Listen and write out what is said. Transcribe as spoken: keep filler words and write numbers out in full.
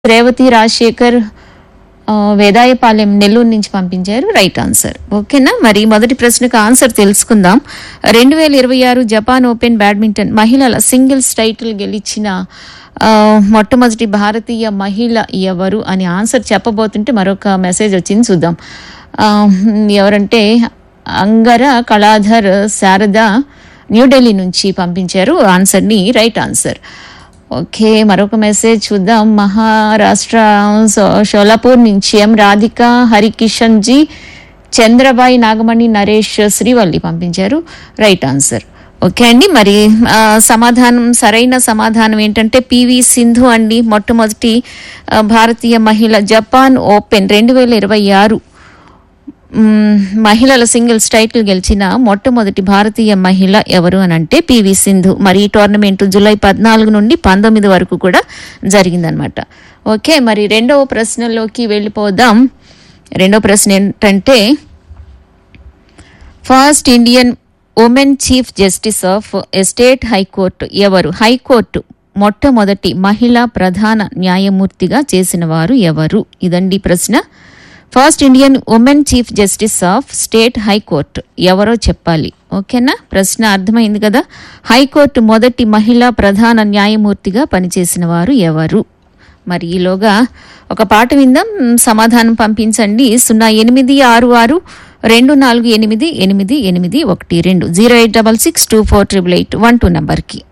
రేవతి రాజశేఖర్ ఆ, వేదాయపాలెం నెల్లూరు నుంచి పంపించారు రైట్ ఆన్సర్. ఓకేనా, మరి మొదటి ప్రశ్నకు ఆన్సర్ తెలుసుకుందాం. రెండు వేల ఇరవై ఆరు జపాన్ ఓపెన్ బ్యాడ్మింటన్ మహిళల సింగిల్స్ టైటిల్ గెలిచిన ఆ, మొట్టమొదటి భారతీయ మహిళ ఎవరు అని ఆన్సర్ చెప్పబోతుంటే మరొక మెసేజ్ వచ్చింది, చూద్దాం. ఆ, ఎవరంటే అంగర కళాధర్ శారద న్యూఢిల్లీ నుంచి పంపించారు ఆన్సర్ని, రైట్ ఆన్సర్. ఓకే, మరొక మెసేజ్ చూద్దాం. మహారాష్ట్ర సో- షోలాపూర్ నుంచి ఎం రాధిక హరికిషన్ జీ చంద్రబాయి నాగమణి నరేష్ శ్రీవల్లి పంపించారు రైట్ ఆన్సర్. ఓకే అండి, మరి ఆ, సమాధానం సరైన సమాధానం ఏంటంటే పివి సింధు అండి. మొట్టమొదటి ఆ, భారతీయ మహిళ జపాన్ ఓపెన్ రెండు వేల ఇరవై ఆరు మ్, మహిళల సింగిల్స్ టైటిల్ గెలిచిన మొట్టమొదటి భారతీయ మహిళ ఎవరు అని అంటే పివి సింధు. మరి ఈ టోర్నమెంట్ జూలై పద్నాలుగు నుండి పంతొమ్మిది వరకు కూడా జరిగిందనమాట. ఓకే, మరి రెండవ ప్రశ్నలోకి వెళ్ళిపోదాం. రెండవ ప్రశ్న ఏంటంటే first Indian women chief justice of estate high court ఎవరు? హైకోర్టు మొట్టమొదటి మహిళా ప్రధాన న్యాయమూర్తిగా చేసిన వారు ఎవరు? ఇదండి ప్రశ్న. First Indian women chief justice of state high court ఎవరో చెప్పాలి. ఓకేనా, ప్రశ్న అర్థమైంది కదా. హైకోర్టు మొదటి మహిళా ప్రధాన న్యాయమూర్తిగా పనిచేసిన వారు ఎవరు? మరి ఈలోగా ఒక పాట విందాం, సమాధానం పంపించండి. సున్నా ఎనిమిది ఆరు ఆరు రెండు నాలుగు ఎనిమిది ఎనిమిది ఎనిమిది ఒకటి రెండు zero eight double six two four triple eight one two నంబర్కి.